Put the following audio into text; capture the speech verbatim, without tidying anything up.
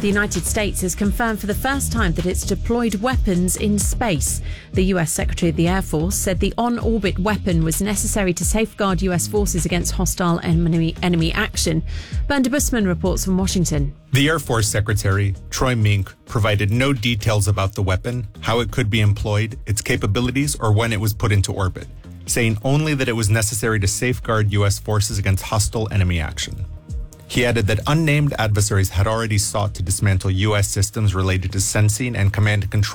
The United States has confirmed for the first time that it's deployed weapons in space. The U S Secretary of the Air Force said the on-orbit weapon was necessary to safeguard U S forces against hostile enemy, enemy action. Bernd Busman reports from Washington. The Air Force Secretary, Troy Mink, provided no details about the weapon, how it could be employed, its capabilities, or when it was put into orbit, saying only that it was necessary to safeguard U S forces against hostile enemy action. He added that unnamed adversaries had already sought to dismantle U S systems related to sensing and command and control